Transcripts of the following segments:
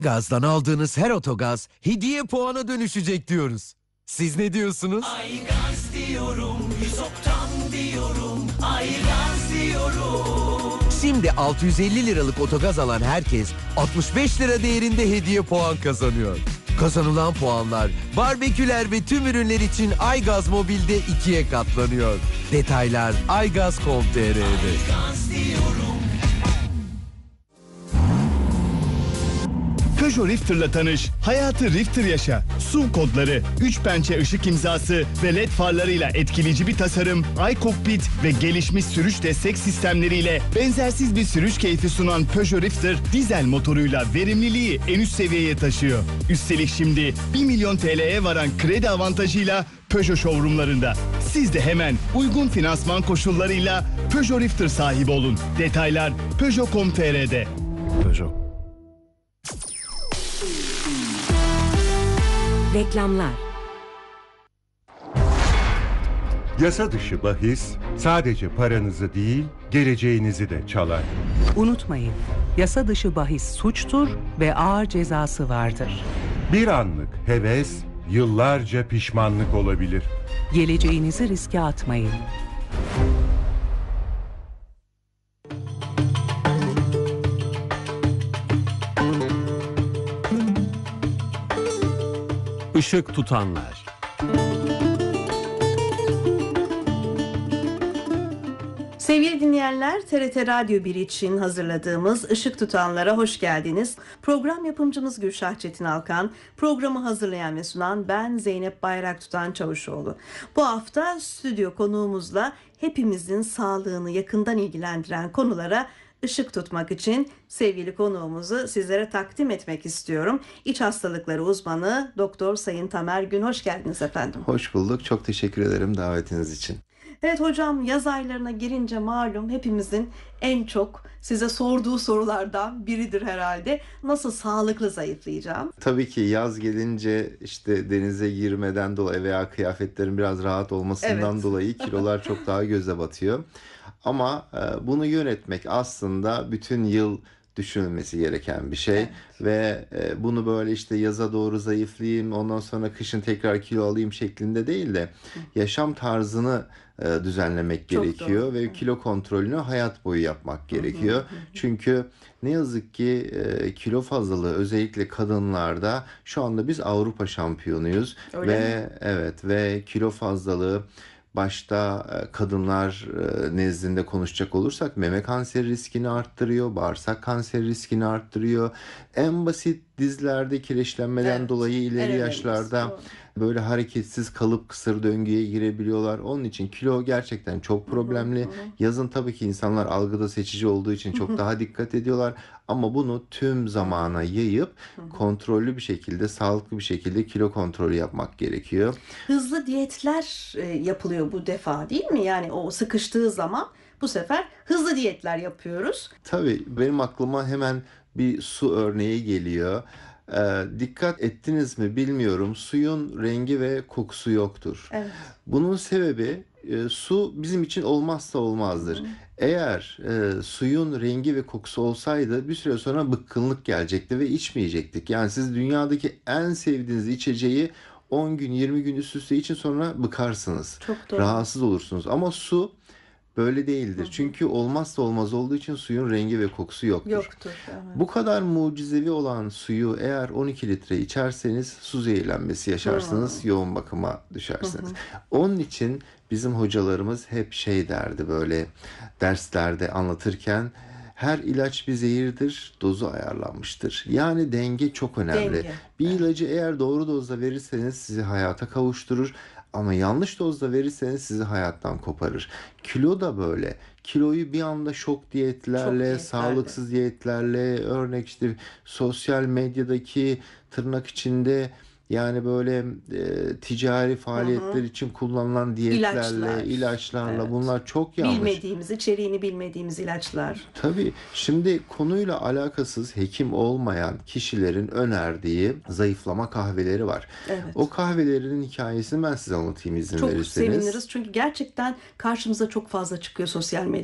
Gaz'dan aldığınız her otogaz hediye puana dönüşecek diyoruz. Siz ne diyorsunuz? Aygaz diyorum, 100 oktan diyorum, Aygaz diyorum. Şimdi 650 liralık otogaz alan herkes 65 lira değerinde hediye puan kazanıyor. Kazanılan puanlar barbeküler ve tüm ürünler için Aygaz Mobil'de 2'ye katlanıyor. Detaylar aygaz.com.tr'de. Aygaz diyorum. Peugeot Rifter'la tanış, hayatı Rifter yaşa. Sun kodları, 3 pençe ışık imzası ve led farlarıyla etkileyici bir tasarım, iCockpit ve gelişmiş sürüş destek sistemleriyle benzersiz bir sürüş keyfi sunan Peugeot Rifter, dizel motoruyla verimliliği en üst seviyeye taşıyor. Üstelik şimdi 1 milyon TL'ye varan kredi avantajıyla Peugeot showroomlarında. Siz de hemen uygun finansman koşullarıyla Peugeot Rifter sahibi olun. Detaylar Peugeot.com.tr'de. Peugeot. Reklamlar. Yasa dışı bahis sadece paranızı değil, geleceğinizi de çalar. Unutmayın, yasa dışı bahis suçtur ve ağır cezası vardır. Bir anlık heves, yıllarca pişmanlık olabilir. Geleceğinizi riske atmayın. Işık tutanlar. Sevgili dinleyenler, TRT Radyo 1 için hazırladığımız Işık Tutanlar'a hoş geldiniz. Program yapımcımız Gülşah Çetin Alkan, programı hazırlayan ve sunan ben Zeynep Bayraktutan Çavuşoğlu. Bu hafta stüdyo konuğumuzla hepimizin sağlığını yakından ilgilendiren konulara ışık tutmak için sevgili konuğumuzu sizlere takdim etmek istiyorum. İç hastalıkları uzmanı Doktor Sayın Tamer Gün, hoş geldiniz efendim. Hoş bulduk. Çok teşekkür ederim davetiniz için. Evet hocam, yaz aylarına girince malum hepimizin en çok size sorduğu sorulardan biridir herhalde. Nasıl sağlıklı zayıflayacağım? Tabii ki yaz gelince işte denize girmeden dolayı veya kıyafetlerin biraz rahat olmasından dolayı kilolar çok daha göze batıyor. Ama bunu yönetmek aslında bütün yıl düşünülmesi gereken bir şey. Ve bunu böyle işte yaza doğru zayıflayayım, ondan sonra kışın tekrar kilo alayım şeklinde değil de yaşam tarzını düzenlemek gerekiyor. Doğru. Ve kilo kontrolünü hayat boyu yapmak gerekiyor. Çünkü ne yazık ki kilo fazlalığı özellikle kadınlarda şu anda biz Avrupa şampiyonuyuz. Öyle mi? Ve kilo fazlalığı başta kadınlar nezdinde konuşacak olursak meme kanseri riskini arttırıyor, bağırsak kanseri riskini arttırıyor. En basit dizlerde kireçlenmeden dolayı ileri yaşlarda böyle hareketsiz kalıp kısır döngüye girebiliyorlar. Onun için kilo gerçekten çok problemli. Yazın tabii ki insanlar algıda seçici olduğu için çok daha dikkat ediyorlar. Ama bunu tüm zamana yayıp kontrollü bir şekilde, sağlıklı bir şekilde kilo kontrolü yapmak gerekiyor. Hızlı diyetler yapılıyor bu defa, değil mi? Yani o sıkıştığı zaman bu sefer hızlı diyetler yapıyoruz. Tabii benim aklıma hemen bir su örneği geliyor. Dikkat ettiniz mi bilmiyorum, suyun rengi ve kokusu yoktur. Evet. Bunun sebebi su bizim için olmazsa olmazdır. Eğer suyun rengi ve kokusu olsaydı bir süre sonra bıkkınlık gelecekti ve içmeyecektik. Yani siz dünyadaki en sevdiğiniz içeceği 10 gün 20 gün üst üste için sonra bıkarsınız. Çok doğru. Rahatsız olursunuz. Ama su böyle değildir. Çünkü olmazsa olmaz olduğu için suyun rengi ve kokusu yoktur. Evet. Bu kadar mucizevi olan suyu eğer 12 litre içerseniz su zehirlenmesi yaşarsınız, yoğun bakıma düşersiniz. Onun için bizim hocalarımız hep şey derdi, böyle derslerde anlatırken, her ilaç bir zehirdir, dozu ayarlanmıştır. Yani denge çok önemli. Bir ilacı eğer doğru dozda verirseniz sizi hayata kavuşturur. Ama yanlış dozda verirseniz sizi hayattan koparır. Kilo da böyle. Kiloyu bir anda şok diyetlerle, sağlıksız diyetlerle, örnek işte sosyal medyadaki tırnak içinde yani böyle ticari faaliyetler için kullanılan diyetlerle, ilaçlarla bunlar çok yanlış. Bilmediğimiz, içeriğini bilmediğimiz ilaçlar. Tabii. Şimdi konuyla alakasız hekim olmayan kişilerin önerdiği zayıflama kahveleri var. Evet. O kahvelerin hikayesini ben size anlatayım izin verirseniz. Çok seviniriz çünkü gerçekten karşımıza çok fazla çıkıyor sosyal medyada.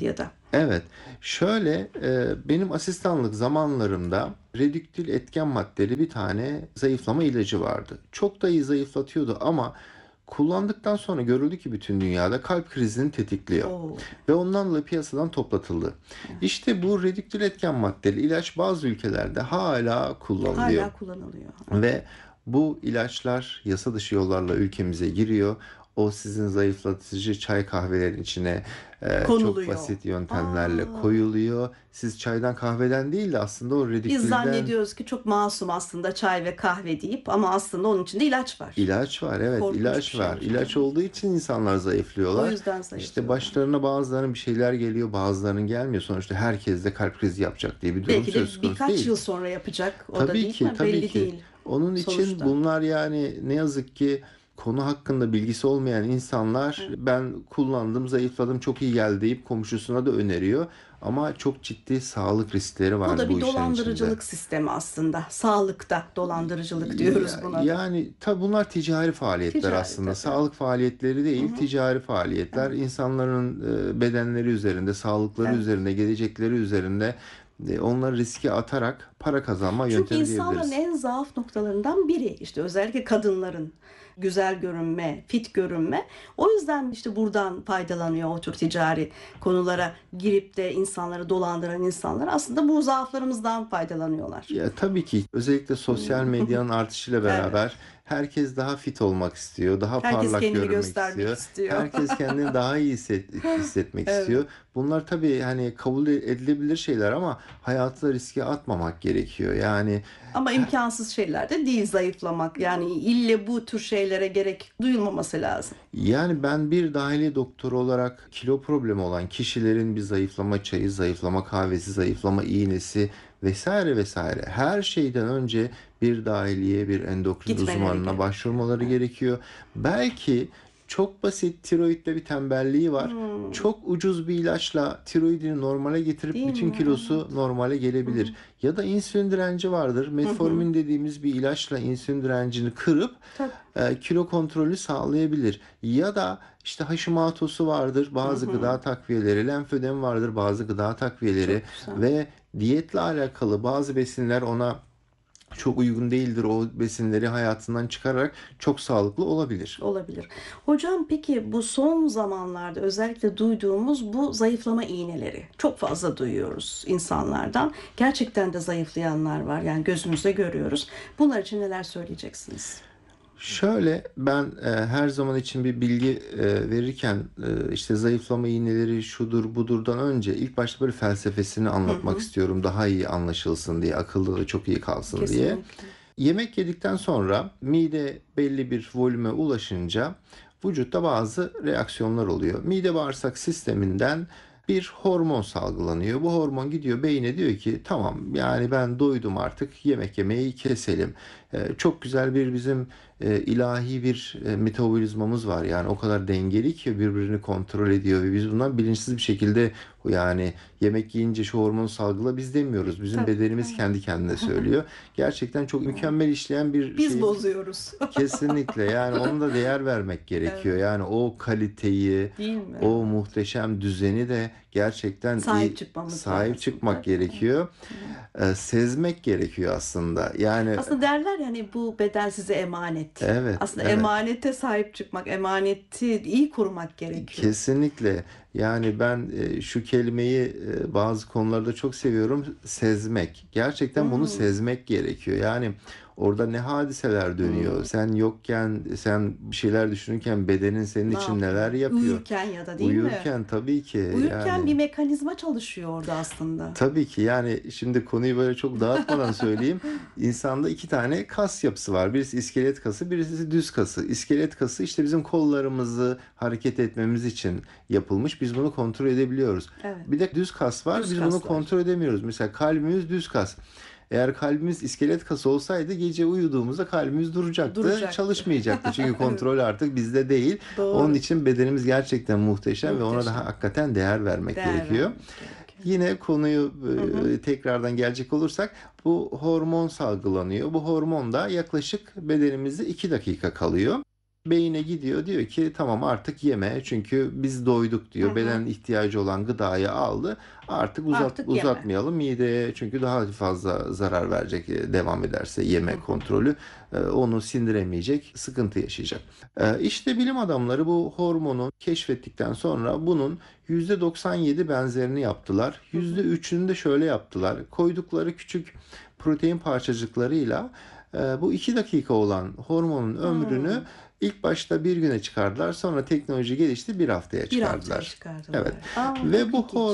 Evet, şöyle benim asistanlık zamanlarımda redüktil etken maddeli bir tane zayıflama ilacı vardı. Çok da iyi zayıflatıyordu ama kullandıktan sonra görüldü ki bütün dünyada kalp krizini tetikliyor. Oo. Ve ondan dolayı piyasadan toplatıldı. İşte bu redüktil etken maddeli ilaç bazı ülkelerde hala kullanılıyor. Hala kullanılıyor. Ve bu ilaçlar yasa dışı yollarla ülkemize giriyor. O sizin zayıflatıcı çay kahvelerin içine çok Konuluyor. basit yöntemlerle koyuluyor. Siz çaydan kahveden değil de aslında o Biz redüktilden zannediyoruz ki çok masum aslında çay ve kahve deyip ama aslında onun içinde ilaç var. ilaç var. Evet, Korkunç bir ilaç şey var. hocam. İlaç olduğu için insanlar zayıflıyorlar. O yüzden İşte zayıflıyorlar. başlarına bazılarının bir şeyler geliyor, bazılarının gelmiyor. Sonuçta herkes de kalp krizi yapacak diye bir durum Belki de söz konusu birkaç değil. yıl sonra yapacak. O da Tabii değil ki, mi? tabii Belli ki. değil. Onun için sonuçta. bunlar yani ne yazık ki konu hakkında bilgisi olmayan insanlar ben kullandım, zayıfladım, çok iyi geldi deyip komşusuna da öneriyor. Ama çok ciddi sağlık riskleri var Bu da bir işlerin içinde. dolandırıcılık sistemi aslında. Sağlıkta dolandırıcılık diyoruz buna da. Yani tabii bunlar ticari faaliyetler Ticari, aslında. tabii. Sağlık faaliyetleri değil, ticari faaliyetler. İnsanların bedenleri üzerinde, sağlıkları Evet. üzerinde, gelecekleri üzerinde onları riske atarak para kazanma Çünkü yöntemi insanların diyebiliriz. en zaaf noktalarından biri işte özellikle kadınların güzel görünme, fit görünme. O yüzden işte buradan faydalanıyor o tür ticari konulara girip de insanları dolandıran insanlar aslında bu zaaflarımızdan faydalanıyorlar. Ya tabii ki özellikle sosyal medyanın artışıyla beraber herkes daha fit olmak istiyor, daha Herkes parlak kendini görünmek göstermek istiyor. Herkes kendini daha iyi hissetmek Evet. istiyor. Bunlar tabii hani kabul edilebilir şeyler ama hayatı da riske atmamak gerekiyor. Yani Ama imkansız şeyler de değil zayıflamak. Yani ille bu tür şeylere gerek duyulmaması lazım. ben bir dahiliye doktoru olarak kilo problemi olan kişilerin bir zayıflama çayı, zayıflama kahvesi, zayıflama iğnesi vesaire vesaire her şeyden önce bir dahiliye, bir endokrin Gitmeleri uzmanına gerekiyor. başvurmaları gerekiyor. Belki çok basit tiroidde bir tembelliği var. Çok ucuz bir ilaçla tiroidini normale getirip Değil bütün mi? kilosu normale gelebilir. Ya da insülin direnci vardır. Metformin dediğimiz bir ilaçla insülin direncini kırıp kilo kontrolü sağlayabilir. Ya da işte Hashimoto'su vardır. Bazı gıda takviyeleri, lenfödemi vardır. Bazı gıda takviyeleri ve diyetle alakalı bazı besinler ona çok uygun değildir. O besinleri hayatından çıkararak çok sağlıklı olabilir. Olabilir. Hocam peki bu son zamanlarda özellikle duyduğumuz bu zayıflama iğneleri çok fazla duyuyoruz insanlardan. Gerçekten de zayıflayanlar var. Yani gözümüzde görüyoruz. Bunlar için neler söyleyeceksiniz? Şöyle ben her zaman için bir bilgi verirken işte zayıflama iğneleri şudur budurdan önce ilk başta böyle felsefesini anlatmak istiyorum. Daha iyi anlaşılsın diye, akılda da çok iyi kalsın diye. Kesinlikle. Yemek yedikten sonra mide belli bir volüme ulaşınca vücutta bazı reaksiyonlar oluyor. Mide bağırsak sisteminden bir hormon salgılanıyor. Bu hormon gidiyor beyine diyor ki tamam yani ben doydum artık yemek yemeyi keselim. Çok güzel bir bizim ilahi bir metabolizmamız var. Yani o kadar dengeli ki birbirini kontrol ediyor ve biz bundan bilinçsiz bir şekilde yani yemek yiyince şu hormonu salgıla biz demiyoruz. Bizim bedenimiz kendi kendine söylüyor. Gerçekten çok mükemmel işleyen bir Biz şey. bozuyoruz. Kesinlikle yani ona da değer vermek gerekiyor. Yani o kaliteyi, Değil mi? o muhteşem düzeni de gerçekten Sahip çıkmamız sahip lazım. çıkmak Tabii. gerekiyor. Sezmek gerekiyor aslında. Yani Aslında derler yani bu beden size emanet. Evet, Aslında evet. emanete sahip çıkmak, emaneti iyi korumak gerekiyor. kesinlikle yani ben şu kelimeyi bazı konularda çok seviyorum. Sezmek. Gerçekten bunu sezmek gerekiyor. Yani orada ne hadiseler dönüyor. Sen yokken, sen bir şeyler düşünürken bedenin senin Ne için yapıyor? neler yapıyor. Uyurken ya da değil mi? Uyurken tabii ki. Uyurken yani. bir mekanizma çalışıyor orada aslında. Tabii ki yani şimdi konuyu böyle çok dağıtmadan söyleyeyim. İnsanda iki tane kas yapısı var. Birisi iskelet kası, birisi düz kası. İskelet kası işte bizim kollarımızı hareket etmemiz için yapılmış. Biz bunu kontrol edebiliyoruz. Evet. Bir de düz kas var. Düz Biz kas bunu var. kontrol edemiyoruz. Mesela kalbimiz düz kas. Eğer kalbimiz iskelet kası olsaydı gece uyuduğumuzda kalbimiz duracaktı. Çalışmayacaktı. Çünkü kontrol artık bizde değil. Doğru. Onun için bedenimiz gerçekten muhteşem ve ona Muhteşem. da hakikaten değer vermek Değer gerekiyor. vermek gerekiyor. Yine konuyu tekrardan gelecek olursak bu hormon salgılanıyor. Bu hormon da yaklaşık bedenimizde 2 dakika kalıyor. beyine gidiyor, diyor ki tamam artık yeme çünkü biz doyduk diyor. Beden ihtiyacı olan gıdayı aldı. Artık Artık yeme. uzatmayalım mideye çünkü daha fazla zarar verecek devam ederse yeme kontrolü. Onu sindiremeyecek, sıkıntı yaşayacak. İşte bilim adamları bu hormonu keşfettikten sonra bunun %97 benzerini yaptılar. %3'ünü de şöyle yaptılar. Koydukları küçük protein parçacıklarıyla bu 2 dakika olan hormonun ömrünü ilk başta bir güne çıkardılar. Sonra teknoloji gelişti, bir haftaya çıkardılar. Evet. Ve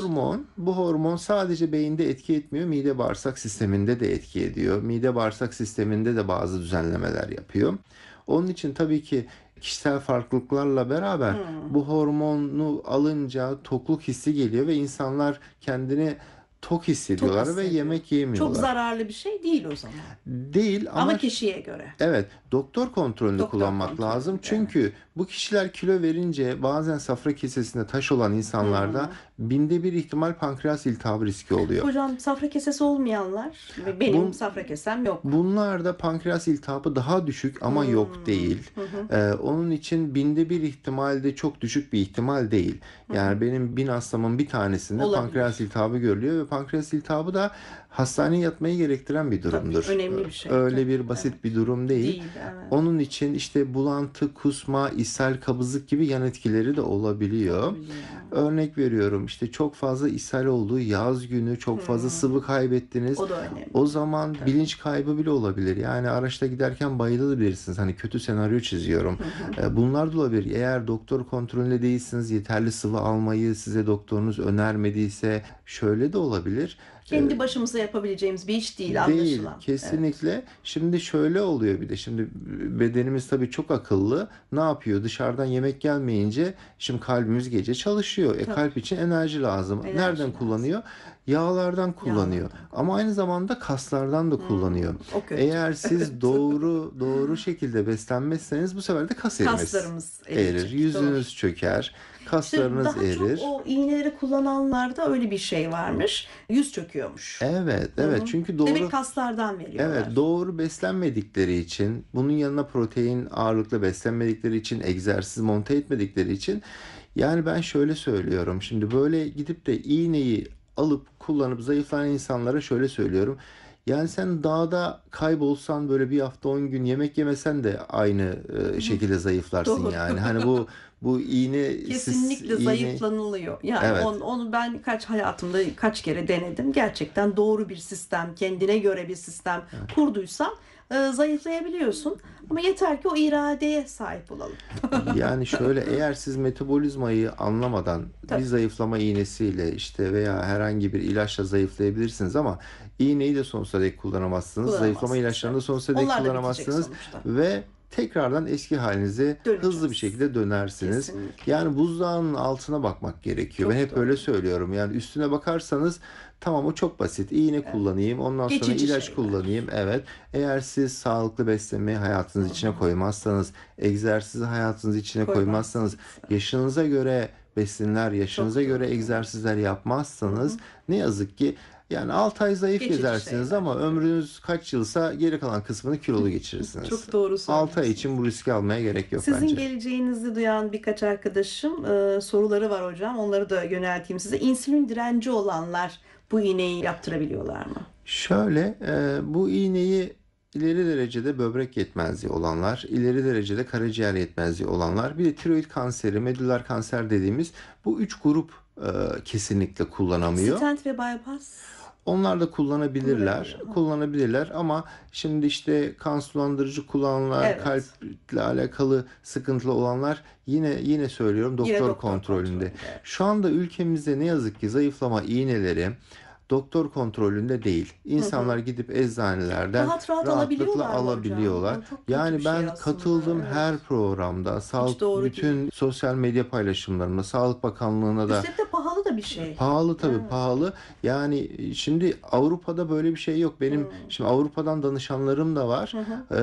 bu hormon sadece beyinde etki etmiyor, mide bağırsak sisteminde de etki ediyor. Mide bağırsak sisteminde de bazı düzenlemeler yapıyor. Onun için tabii ki kişisel farklılıklarla beraber bu hormonu alınca tokluk hissi geliyor ve insanlar kendini tok hissediyorlar ve yemek yemiyorlar. Çok zararlı bir şey değil o zaman. Değil ama kişiye göre. Evet, doktor kontrolünde kullanmak lazım. Çünkü bu kişiler kilo verince bazen safra kesesinde taş olan insanlarda binde bir ihtimal pankreas iltihabı riski oluyor. Hocam safra kesesi olmayanlar ve benim safra kesem yok. Bunlarda pankreas iltihabı daha düşük ama yok değil. Onun için binde bir ihtimalde çok düşük bir ihtimal değil. Yani benim 1000 hastamın bir tanesinde pankreas iltihabı görülüyor ve pankreas iltihabı da hastaneye yatmayı gerektiren bir durumdur. Tabii, önemli bir şey. Öyle bir basit bir durum değil. Onun için işte bulantı, kusma, ishal, kabızlık gibi yan etkileri de olabiliyor. Örnek veriyorum, işte çok fazla ishal olduğu yaz günü, çok fazla sıvı kaybettiniz. O da önemli. O zaman bilinç kaybı bile olabilir. Yani araçta giderken bayılabilirsiniz. Hani kötü senaryo çiziyorum. Bunlar da olabilir. Eğer doktor kontrolünde değilsiniz, yeterli sıvı almayı size doktorunuz önermediyse şöyle de olabilir. Kendi başımıza yapabileceğimiz bir iş değil anlaşılan. Değil, kesinlikle. Evet. Şimdi şöyle oluyor bir de. Şimdi bedenimiz tabii çok akıllı. Ne yapıyor? Dışarıdan yemek gelmeyince şimdi kalbimiz gece çalışıyor. Kalp için enerji lazım. Nereden kullanıyor? Yağlardan kullanıyor. Ama aynı zamanda kaslardan da kullanıyor. Eğer siz doğru şekilde beslenmezseniz bu sefer de kas erimez. Kaslarımız erir. Yüzünüz çöker. Kaslarınız daha erir. Daha çok o iğneleri kullananlarda öyle bir şey varmış. Yüz çöküyormuş. Evet. Çünkü doğru. Demek kaslardan veriyorlar. Evet, doğru beslenmedikleri için, bunun yanına protein ağırlıklı beslenmedikleri için, egzersiz monte etmedikleri için, yani ben şöyle söylüyorum. Şimdi böyle gidip de iğneyi alıp kullanıp zayıflayan insanlara şöyle söylüyorum. Yani sen dağda kaybolsan böyle bir hafta 10 gün yemek yemesen de aynı şekilde zayıflarsın. Doğru. Yani. Hani bu iğne kesinlikle zayıflanılıyor. Yani onu ben hayatımda kaç kere denedim. Gerçekten doğru bir sistem, kendine göre bir sistem kurduysan zayıflayabiliyorsun. Ama yeter ki o iradeye sahip olalım. Yani şöyle, eğer siz metabolizmayı anlamadan bir zayıflama iğnesiyle işte veya herhangi bir ilaçla zayıflayabilirsiniz ama iğneyi de sonsuza dek kullanamazsınız. Zayıflama ilaçlarını da sonsuza dek kullanamazsınız ve tekrardan eski halinize hızlı bir şekilde dönersiniz. Kesinlikle. Yani buzdağının altına bakmak gerekiyor. Ben hep öyle söylüyorum. Yani üstüne bakarsanız tamam, o çok basit. İğne kullanayım, ondan sonra ilaç kullanayım. Evet. Eğer siz sağlıklı beslenmeyi hayatınız içine koymazsanız, egzersizi hayatınız içine koymazsanız, yaşınıza göre besinler, yaşınıza göre egzersizler yapmazsanız ne yazık ki yani 6 ay zayıf gezersiniz ama ömrünüz kaç yılsa geri kalan kısmını kilolu geçirirsiniz. Çok doğru söylüyorsunuz. 6 ay için bu riski almaya gerek yok Sizin bence. geleceğinizi duyan birkaç arkadaşım soruları var hocam. Onları da yönelteyim size. İnsülin direnci olanlar bu iğneyi yaptırabiliyorlar mı? Şöyle, bu iğneyi ileri derecede böbrek yetmezliği olanlar, ileri derecede karaciğer yetmezliği olanlar, bir de tiroid kanseri, medüller kanser dediğimiz bu 3 grup kesinlikle kullanamıyor. Stent ve bypass? Onlar da kullanabilirler ama şimdi işte kan sulandırıcı kullananlar, kalple alakalı sıkıntılı olanlar yine söylüyorum doktor kontrolünde. Şu anda ülkemizde ne yazık ki zayıflama iğneleri doktor kontrolünde değil. İnsanlar gidip eczanelerden rahatlıkla alabiliyorlar. Yani ben katıldığım her programda, bütün sosyal medya paylaşımlarımda, Sağlık Bakanlığı'na da. Üstelik de pahalı da bir şey. Pahalı tabii, pahalı. Yani şimdi Avrupa'da böyle bir şey yok. Benim şimdi Avrupa'dan danışanlarım da var.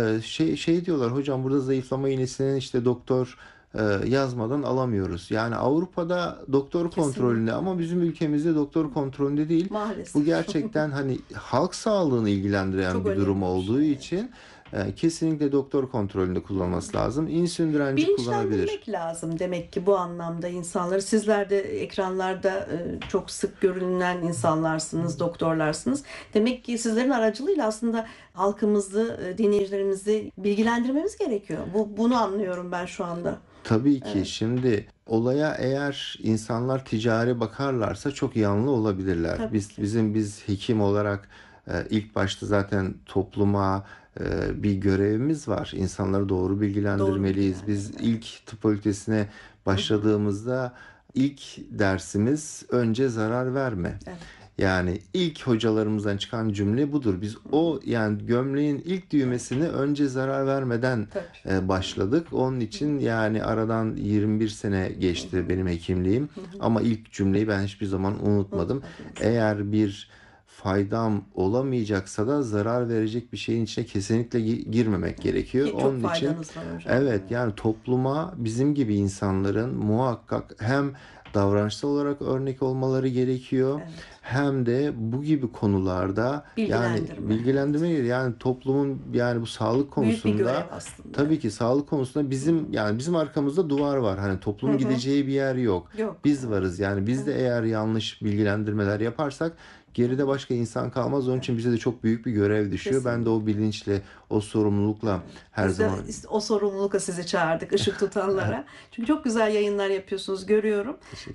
Şey diyorlar, hocam burada zayıflama iğnesinin işte doktor yazmadan alamıyoruz. Yani Avrupa'da doktor kontrolünde ama bizim ülkemizde doktor kontrolünde değil. Maalesef. Bu gerçekten hani halk sağlığını ilgilendiren bir durum olduğu için kesinlikle doktor kontrolünde kullanması lazım. İnsülin direnci kullanabilir. Bilinçlendirmek lazım demek ki bu anlamda insanları. Sizler de ekranlarda çok sık görünen insanlarsınız, doktorlarsınız. Demek ki sizlerin aracılığıyla aslında halkımızı, dinleyicilerimizi bilgilendirmemiz gerekiyor. Bunu anlıyorum ben şu anda. Tabii ki. Şimdi olaya eğer insanlar ticari bakarlarsa çok yanlı olabilirler. Tabii Biz hekim olarak ilk başta zaten topluma bir görevimiz var. İnsanları doğru bilgilendirmeliyiz. Biz ilk tıp fakültesine başladığımızda ilk dersimiz önce zarar verme. Evet. Yani ilk hocalarımızdan çıkan cümle budur. Biz yani gömleğin ilk düğmesini önce zarar vermeden başladık. Onun için yani aradan 21 sene geçti benim hekimliğim. Ama ilk cümleyi ben hiçbir zaman unutmadım. Eğer bir faydam olamayacaksa da zarar verecek bir şeyin içine kesinlikle girmemek gerekiyor. Çok onun için faydanız var hocam. evet, yani topluma bizim gibi insanların muhakkak hem davranışsal olarak örnek olmaları gerekiyor. Evet. Hem de bu gibi konularda yani bilgilendirme yani toplumun yani bu sağlık konusunda büyük bir görev aslında. Tabii ki sağlık konusunda bizim arkamızda duvar var. Hani toplumun gideceği bir yer yok. Biz varız. Yani biz de eğer yanlış bilgilendirmeler yaparsak geride başka insan kalmaz. Onun için bize de çok büyük bir görev düşüyor. Kesinlikle. Ben de o bilinçle, o sorumlulukla her Biz de zaman... o sorumlulukla sizi çağırdık ışık tutanlara. Çünkü çok güzel yayınlar yapıyorsunuz, görüyorum.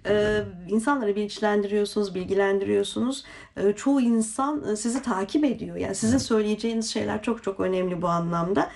İnsanları bilinçlendiriyorsunuz, bilgilendiriyorsunuz. Çoğu insan sizi takip ediyor. Yani sizin söyleyeceğiniz şeyler çok çok önemli bu anlamda.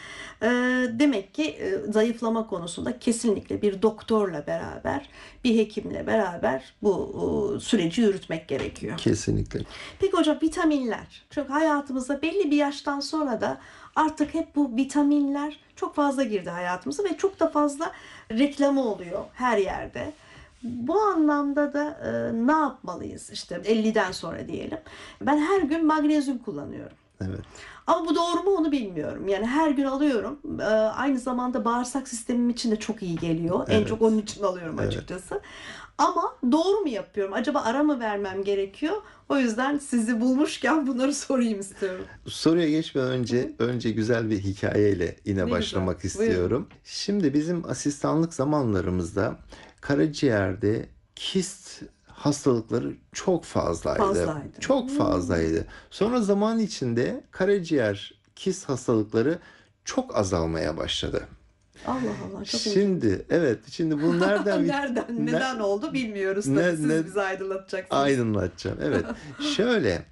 Demek ki zayıflama konusunda kesinlikle bir doktorla beraber, bir hekimle beraber bu süreci yürütmek gerekiyor. Kesinlikle. Peki hocam, vitaminler. Çünkü hayatımızda belli bir yaştan sonra da artık hep bu vitaminler çok fazla girdi hayatımıza ve çok da fazla reklamı oluyor her yerde. Bu anlamda da ne yapmalıyız? İşte 50'den sonra diyelim. Ben her gün magnezyum kullanıyorum. Evet. Ama bu doğru mu onu bilmiyorum. Yani her gün alıyorum. Aynı zamanda bağırsak sistemim için de çok iyi geliyor. En çok onun için alıyorum açıkçası. Ama doğru mu yapıyorum? Acaba ara mı vermem gerekiyor? O yüzden sizi bulmuşken bunları sorayım istiyorum. Soruya geçmeden önce güzel bir hikayeyle yine başlamak istiyorum. Buyurun. Şimdi bizim asistanlık zamanlarımızda karaciğerde kist hastalıkları çok fazlaydı. Çok fazlaydı. Sonra zaman içinde karaciğer kist hastalıkları çok azalmaya başladı. Allah Allah, çok Şimdi bu neden oldu bilmiyoruz. Tabii siz bizi aydınlatacaksınız. Aydınlatacağım. Evet. Şöyle,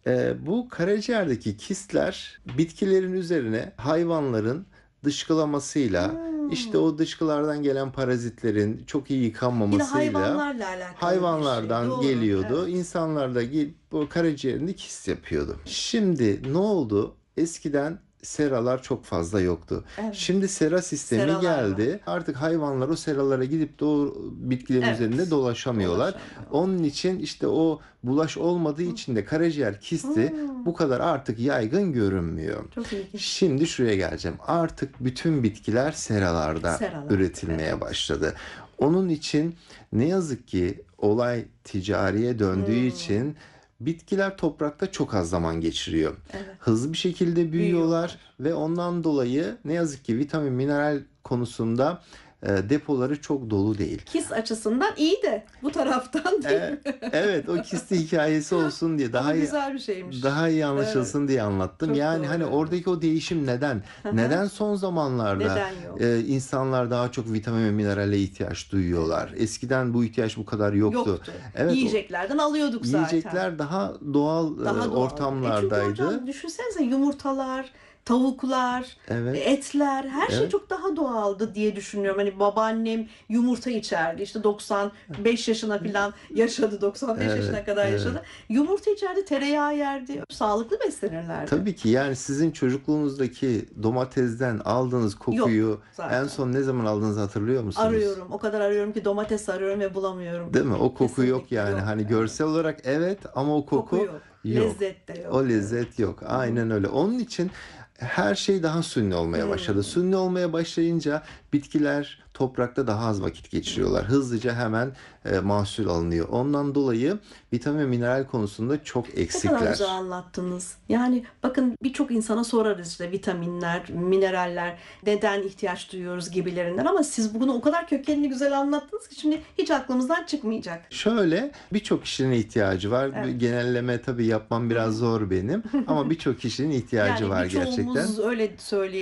bu karaciğerdeki kistler bitkilerin üzerine hayvanların dışkılamasıyla işte o dışkılardan gelen parazitlerin çok iyi yıkanmamasıyla yine hayvanlarla alakalı hayvanlardan bir şey. geliyordu. Evet. İnsanlar da bu karaciğerinde kist yapıyordu. Şimdi ne oldu? Eskiden seralar çok fazla yoktu. Evet. Şimdi sera sistemi geldi. Artık hayvanlar o seralara gidip de o bitkilerin üzerinde dolaşamıyorlar. Onun için işte o bulaş olmadığı için de karaciğer kisti bu kadar artık yaygın görünmüyor. Çok ilginç. Şimdi şuraya geleceğim. Artık bütün bitkiler seralarda üretilmeye başladı. Onun için ne yazık ki olay ticariye döndüğü için bitkiler toprakta çok az zaman geçiriyor. Evet. Hızlı bir şekilde büyüyorlar ve ondan dolayı ne yazık ki vitamin, mineral konusunda depoları çok dolu değil. Kist açısından iyi de bu taraftan değil mi? Evet, o kisti hikayesi olsun diye daha güzel bir şeymiş. Daha iyi anlaşılsın diye anlattım. Çok yani doğru. Hani oradaki o değişim neden? Neden son zamanlarda insanlar daha çok vitamin ve minerale ihtiyaç duyuyorlar? Eskiden bu ihtiyaç bu kadar yoktu. Evet, yiyeceklerden alıyorduk zaten. Yiyecekler daha doğal ortamlardaydı. Çünkü hocam düşünsenize, yumurtalar, tavuklar, etler, her şey çok daha doğaldı diye düşünüyorum. Hani babaannem yumurta içerdi. İşte 95 yaşına falan yaşadı. 95 yaşına kadar yaşadı. Yumurta içerdi, tereyağı yerdi. Sağlıklı beslenirlerdi. Tabii ki yani sizin çocukluğunuzdaki domatesden aldığınız kokuyu en son ne zaman aldığınızı hatırlıyor musunuz? Arıyorum. O kadar arıyorum ki domates arıyorum ve bulamıyorum. Değil mi? O koku kesinlikle yok yani. Hani görsel olarak ama o koku yok. Lezzet de yok. O lezzet yok. Aynen öyle. Onun için her şey daha sünni olmaya başladı. Sünni olmaya başlayınca bitkiler toprakta daha az vakit geçiriyorlar. Hızlıca hemen mahsul alınıyor. Ondan dolayı vitamin ve mineral konusunda çok Ne kadar eksikler. güzel anlattınız. Yani bakın birçok insana sorarız işte vitaminler, mineraller, neden ihtiyaç duyuyoruz gibilerinden ama siz bunu o kadar kökenli güzel anlattınız ki şimdi hiç aklımızdan çıkmayacak. Şöyle birçok kişinin ihtiyacı var. Evet. Genelleme tabii yapmam biraz zor benim ama birçok kişinin ihtiyacı Yani var gerçekten. birçoğumuz öyle söyleyelim.